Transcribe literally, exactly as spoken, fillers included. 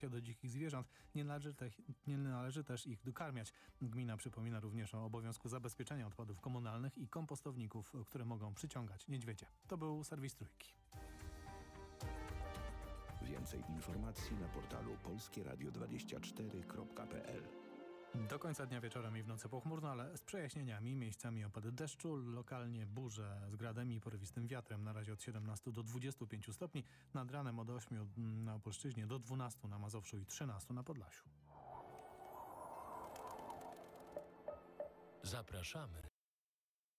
do dzikich zwierząt, nie należy, te, nie należy też ich dokarmiać. Gmina przypomina również o obowiązku zabezpieczenia odpadów komunalnych i kompostowników, które mogą przyciągać niedźwiedzie. To był serwis Trójki. Więcej informacji na portalu polskie radio dwadzieścia cztery kropka p l. Do końca dnia wieczorem i w nocy pochmurno, ale z przejaśnieniami, miejscami opady deszczu, lokalnie burze z gradem i porywistym wiatrem. Na razie od siedemnastu do dwudziestu pięciu stopni, nad ranem od ośmiu na Opolszczyźnie do dwunastu na Mazowszu i trzynastu na Podlasiu. Zapraszamy